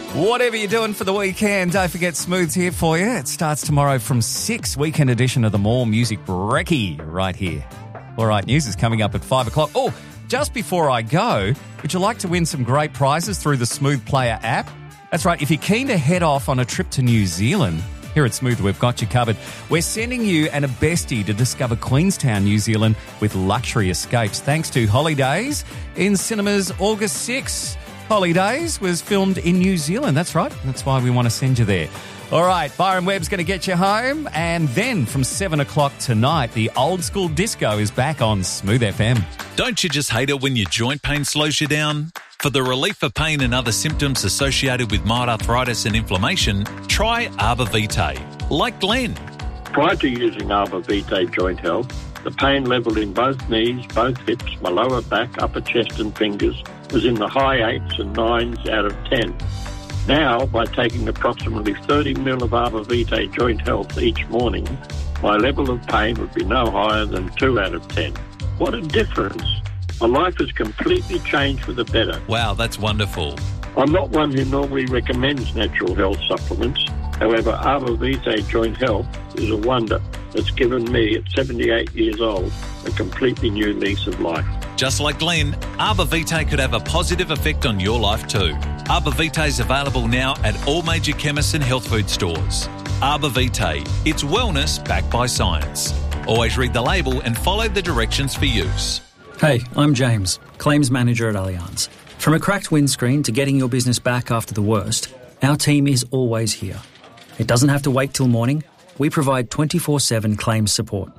Whatever you're doing for the weekend, don't forget Smooth's here for you. It starts tomorrow from 6, weekend edition of the More Music Brekkie right here. All right, news is coming up at 5 o'clock. Oh, just before I go, would you like to win some great prizes through the Smooth Player app? That's right, if you're keen to head off on a trip to New Zealand, here at Smooth, we've got you covered. We're sending you and a bestie to discover Queenstown, New Zealand with luxury escapes thanks to Holidays in cinemas August 6. Holidays was filmed in New Zealand. That's right. That's why we want to send you there. All right, Byron Webb's going to get you home. And then from 7 o'clock tonight, the old school disco is back on Smooth FM. Don't you just hate it when your joint pain slows you down? For the relief of pain and other symptoms associated with mild arthritis and inflammation, try Arbor Vitae, like Glenn. Prior to using Arbor Vitae Joint Health, the pain level in both knees, both hips, my lower back, upper chest and fingers was in the high 8s and 9s out of 10. Now, by taking approximately 30 ml of Arbor Vitae Joint Health each morning, my level of pain would be no higher than 2 out of 10. What a difference. My life has completely changed for the better. Wow, that's wonderful. I'm not one who normally recommends natural health supplements. However, Arbor Vitae Joint Health is a wonder that's given me, at 78 years old, a completely new lease of life. Just like Glenn, Arbor Vitae could have a positive effect on your life too. Arbor Vitae is available now at all major chemists and health food stores. Arbor Vitae, it's wellness backed by science. Always read the label and follow the directions for use. Hey, I'm James, Claims Manager at Allianz. From a cracked windscreen to getting your business back after the worst, our team is always here. It doesn't have to wait till morning. We provide 24/7 claims support.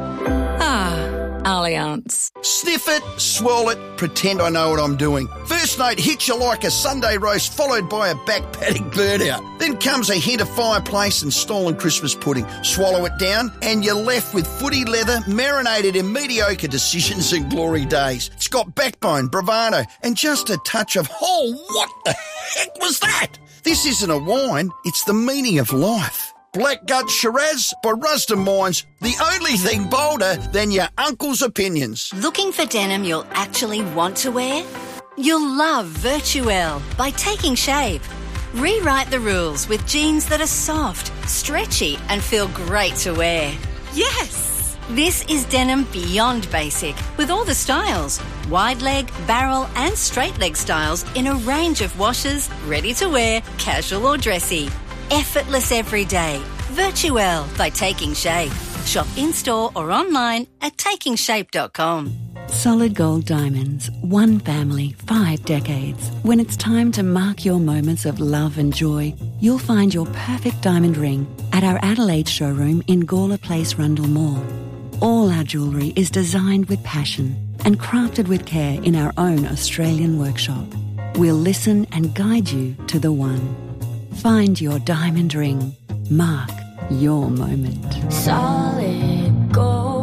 Allianz. Sniff it, swirl it, pretend I know what I'm doing. First note hits you like a Sunday roast followed by a back paddock burnout. Then comes a hint of fireplace and stolen Christmas pudding. Swallow it down and you're left with footy leather marinated in mediocre decisions and glory days. It's got backbone, bravado and just a touch of, oh, what the heck was that? This isn't a wine, it's the meaning of life. Black Gut Shiraz by Rusden Mines, the only thing bolder than your uncle's opinions. Looking for denim you'll actually want to wear? You'll love Virtuelle by Taking Shape. Rewrite the rules with jeans that are soft, stretchy and feel great to wear. Yes! This is denim beyond basic with all the styles. Wide leg, barrel and straight leg styles in a range of washes, ready to wear, casual or dressy. Effortless every day. Virtuelle by Taking Shape. Shop in-store or online at takingshape.com. Solid Gold Diamonds. One family, 5 decades. When it's time to mark your moments of love and joy, you'll find your perfect diamond ring at our Adelaide showroom in Gawler Place, Rundle Mall. All our jewellery is designed with passion and crafted with care in our own Australian workshop. We'll listen and guide you to the one. Find your diamond ring. Mark your moment. Solid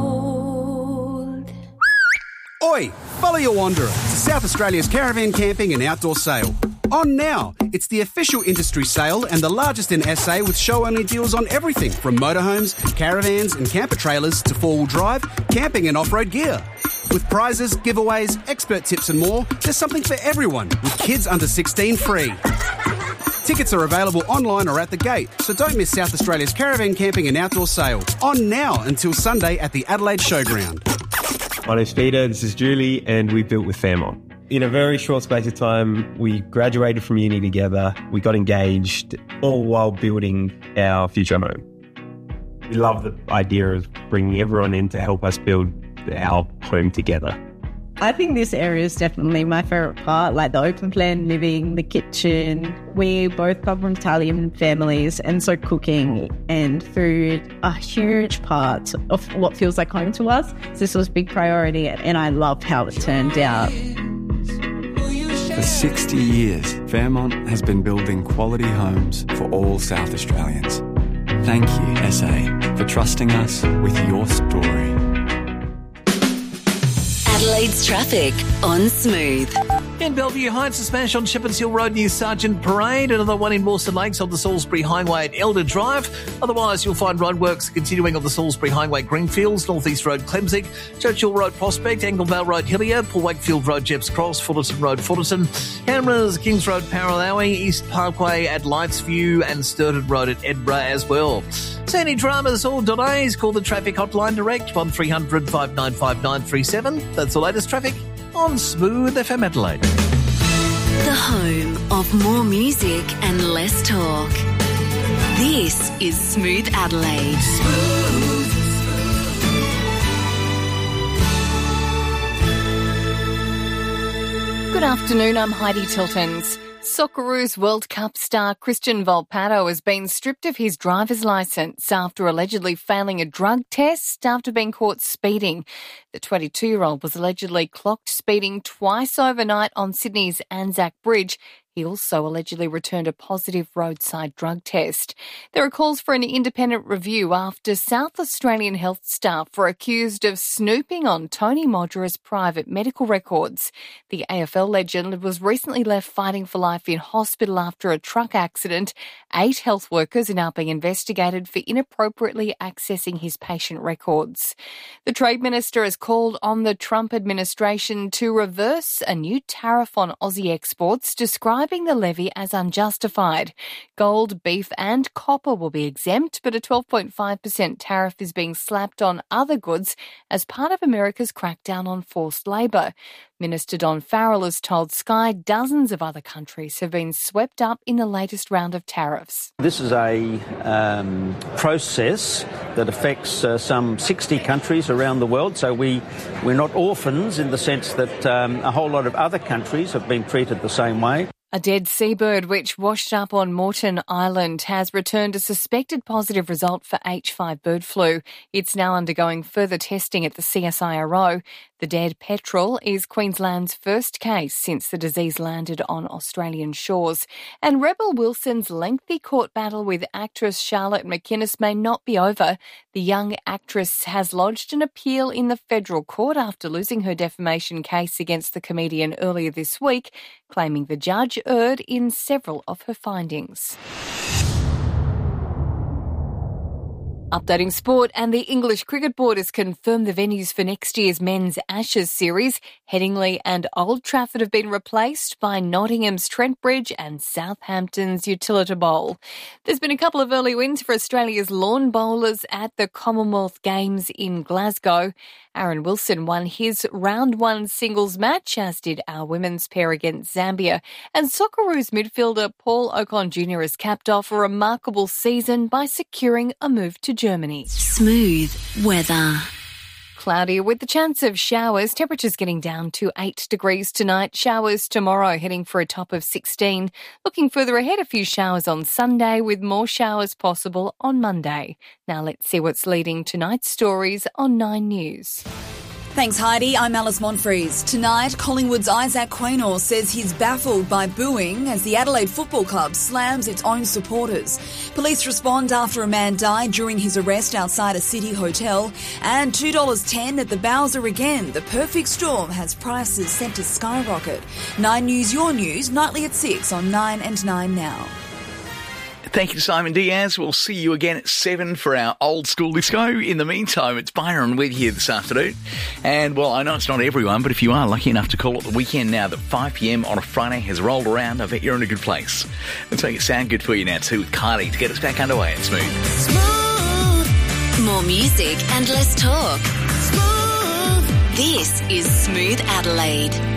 Gold. Oi, follow your wanderer to South Australia's caravan camping and outdoor sale. On now, it's the official industry sale and the largest in SA with show-only deals on everything from motorhomes, caravans and camper trailers to four-wheel drive, camping and off-road gear. With prizes, giveaways, expert tips and more, there's something for everyone with kids under 16 free. Tickets are available online or at the gate, so don't miss South Australia's caravan camping and outdoor sale. On now until Sunday at the Adelaide Showground. My name's Peter, this is Julie, and we built with Fairmont. In a very short space of time, we graduated from uni together, we got engaged, all while building our future home. We love the idea of bringing everyone in to help us build our home together. I think this area is definitely my favourite part, like the open plan living, the kitchen. We both come from Italian families, and so cooking and food are huge parts of what feels like home to us. So this was a big priority, and I loved how it turned out. For 60 years, Fairmont has been building quality homes for all South Australians. Thank you, SA, for trusting us with your story. Adelaide's traffic on Smooth. In Bellevue Heights, a smash on Shepherd's Hill Road near Sargent Parade. Another one in Mawson Lakes on the Salisbury Highway at Elder Drive. Otherwise, you'll find roadworks continuing on the Salisbury Highway Greenfields, North East Road Clemsig, Churchill Road Prospect, Anglevale Road Hilliard, Paul Wakefield Road Jepps Cross, Fullerton Road Fullerton, Cameras Kings Road Paralowie, East Parkway at Lightsview and Sturton Road at Edinburgh as well. So any dramas or delays, call the traffic hotline direct, 1300 595 937. That's the latest traffic on Smooth FM Adelaide. The home of more music and less talk. This is Smooth Adelaide. Good afternoon, I'm Heidi Tiltons. Socceroos World Cup star Christian Volpato has been stripped of his driver's licence after allegedly failing a drug test after being caught speeding. The 22-year-old was allegedly clocked speeding twice overnight on Sydney's Anzac Bridge. He also allegedly returned a positive roadside drug test. There are calls for an independent review after South Australian health staff were accused of snooping on Tony Modera's private medical records. The AFL legend was recently left fighting for life in hospital after a truck accident. 8 health workers are now being investigated for inappropriately accessing his patient records. The Trade Minister has called on the Trump administration to reverse a new tariff on Aussie exports, describing the levy as unjustified. Gold, beef and copper will be exempt, but a 12.5% tariff is being slapped on other goods as part of America's crackdown on forced labour. Minister Don Farrell has told Sky dozens of other countries have been swept up in the latest round of tariffs. This is a process that affects some 60 countries around the world, so we're not orphans in the sense that a whole lot of other countries have been treated the same way. A dead seabird which washed up on Moreton Island has returned a suspected positive result for H5 bird flu. It's now undergoing further testing at the CSIRO. The dead petrel is Queensland's first case since the disease landed on Australian shores. And Rebel Wilson's lengthy court battle with actress Charlotte McInnes may not be over. The young actress has lodged an appeal in the federal court after losing her defamation case against the comedian earlier this week, claiming the judge erred in several of her findings. Updating sport, and the English Cricket Board has confirmed the venues for next year's Men's Ashes series. Headingley and Old Trafford have been replaced by Nottingham's Trent Bridge and Southampton's Utilita Bowl. There's been a couple of early wins for Australia's lawn bowlers at the Commonwealth Games in Glasgow. Aaron Wilson won his round 1 singles match, as did our women's pair against Zambia. And Socceroos midfielder Paul Ocon Jr. has capped off a remarkable season by securing a move to Germany. Smooth weather. Cloudy with the chance of showers. Temperatures getting down to 8 degrees tonight. Showers tomorrow, heading for a top of 16. Looking further ahead, a few showers on Sunday with more showers possible on Monday. Now let's see what's leading tonight's stories on 9 News. Thanks, Heidi. I'm Alice Monfries. Tonight, Collingwood's Isaac Quaynor says he's baffled by booing as the Adelaide Football Club slams its own supporters. Police respond after a man died during his arrest outside a city hotel. And $2.10 at the Bowser again. The perfect storm has prices set to skyrocket. 9 News, your news, nightly at 6 on 9 and 9 Now. Thank you to Simon Diaz. We'll see you again at 7 for our old school disco. In the meantime, it's Byron with you this afternoon. And, well, I know it's not everyone, but if you are lucky enough to call it the weekend now that 5 p.m. on a Friday has rolled around, I bet you're in a good place. Let's make it sound good for you now, too, with Kylie to get us back underway at Smooth. Smooth. More music and less talk. Smooth. This is Smooth Adelaide.